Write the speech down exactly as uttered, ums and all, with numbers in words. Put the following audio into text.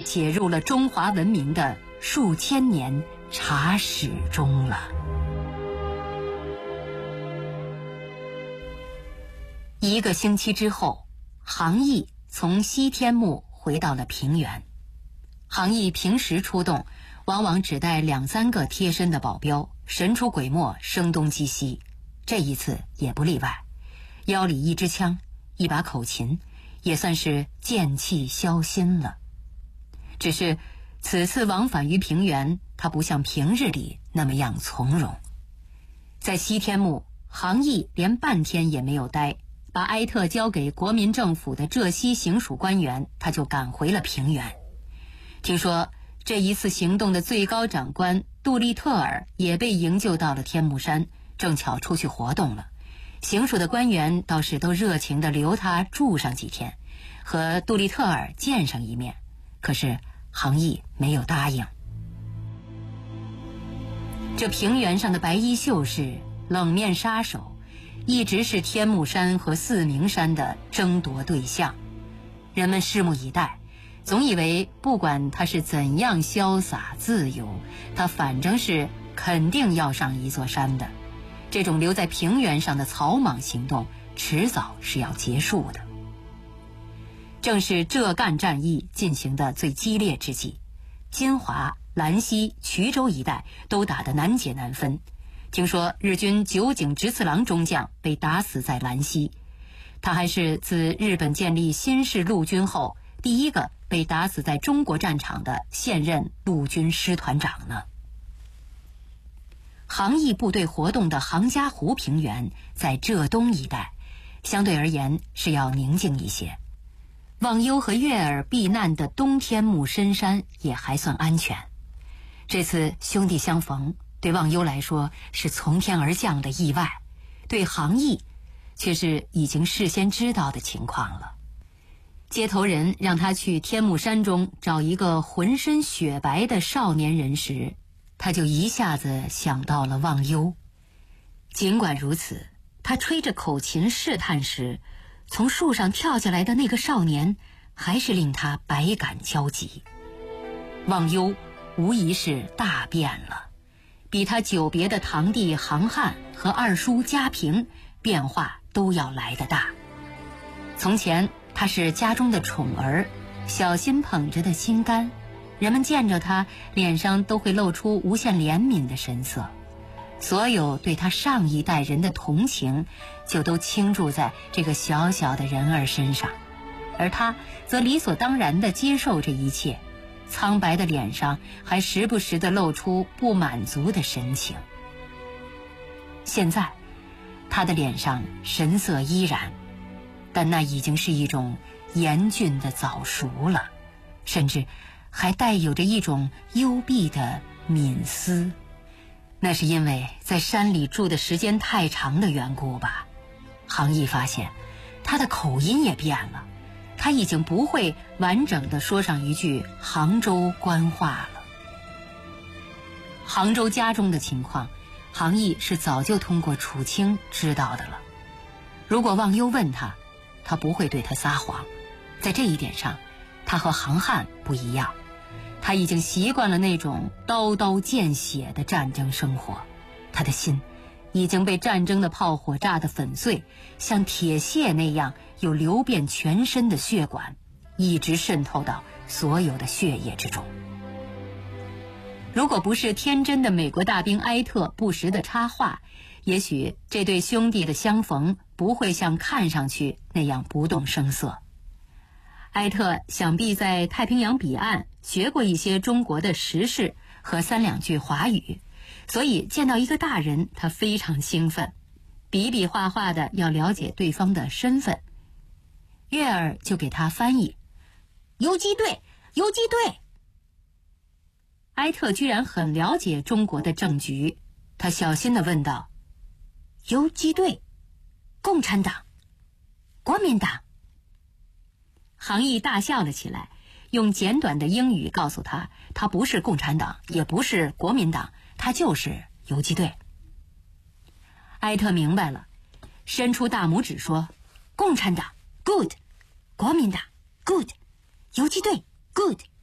解入了中华文明的数千年茶史中了。一个星期之后，杭义从西天目回到了平原。杭义平时出动，往往只带两三个贴身的保镖，神出鬼没，声东击西。这一次也不例外，腰里一支枪，一把口琴，也算是剑气消心了。只是此次往返于平原，他不像平日里那么样从容。在西天目，杭义连半天也没有待，把埃特交给国民政府的浙西行署官员，他就赶回了平原。听说这一次行动的最高长官杜立特尔也被营救到了天目山，正巧出去活动了。行署的官员倒是都热情地留他住上几天，和杜立特尔见上一面。可是杭义没有答应。这平原上的白衣秀士、冷面杀手，一直是天目山和四明山的争夺对象。人们拭目以待，总以为不管他是怎样潇洒自由，他反正是肯定要上一座山的。这种留在平原上的草莽行动，迟早是要结束的。正是浙赣战役进行的最激烈之际，金华、兰溪、衢州一带都打得难解难分。听说日军酒井直次郎中将被打死在兰溪，他还是自日本建立新式陆军后第一个被打死在中国战场的现任陆军师团长呢。杭义部队活动的杭嘉湖平原在浙东一带，相对而言是要宁静一些。忘忧和月儿避难的东天目深山也还算安全。这次兄弟相逢，对忘忧来说是从天而降的意外，对杭义却是已经事先知道的情况了。接头人让他去天目山中找一个浑身雪白的少年人时，他就一下子想到了忘忧。尽管如此，他吹着口琴试探时，从树上跳下来的那个少年还是令他百感交集。忘忧无疑是大变了，比他久别的堂弟杭汉和二叔家平变化都要来得大。从前他是家中的宠儿，小心捧着的心肝，人们见着他脸上都会露出无限怜悯的神色，所有对他上一代人的同情就都倾注在这个小小的人儿身上，而他则理所当然地接受这一切，苍白的脸上还时不时地露出不满足的神情。现在他的脸上神色依然，但那已经是一种严峻的早熟了，甚至还带有着一种幽闭的泯思。那是因为在山里住的时间太长的缘故吧。杭义发现他的口音也变了，他已经不会完整地说上一句杭州官话了。杭州家中的情况，杭义是早就通过楚清知道的了。如果忘忧问他，他不会对他撒谎。在这一点上，他和杭汉不一样，他已经习惯了那种刀刀见血的战争生活，他的心已经被战争的炮火炸得粉碎，像铁屑那样有流遍全身的血管，一直渗透到所有的血液之中。如果不是天真的美国大兵埃特不时的插话，也许这对兄弟的相逢不会像看上去那样不动声色。埃特想必在太平洋彼岸学过一些中国的时事和三两句华语，所以见到一个大人，他非常兴奋，比比划划的要了解对方的身份。月儿就给他翻译：游击队，游击队。埃特居然很了解中国的政局，他小心地问道：游击队，共产党，国民党。杭义大笑了起来，用简短的英语告诉他，他不是共产党，也不是国民党，他就是游击队。埃特明白了，伸出大拇指说：共产党 good， 国民党 good， 游击队 good。